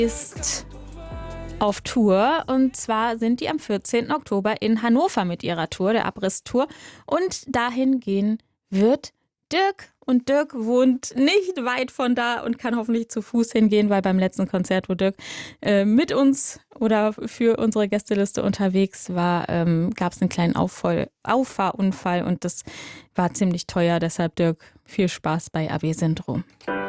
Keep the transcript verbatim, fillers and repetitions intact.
ist auf Tour, und zwar sind die am vierzehnten Oktober in Hannover mit ihrer Tour, der Abriss-Tour, und dahin gehen wird Dirk. Und Dirk wohnt nicht weit von da und kann hoffentlich zu Fuß hingehen, weil beim letzten Konzert, wo Dirk äh, mit uns oder für unsere Gästeliste unterwegs war, ähm, gab es einen kleinen Auffall, Auffahrunfall und das war ziemlich teuer. Deshalb, Dirk, viel Spaß bei A B-Syndrom.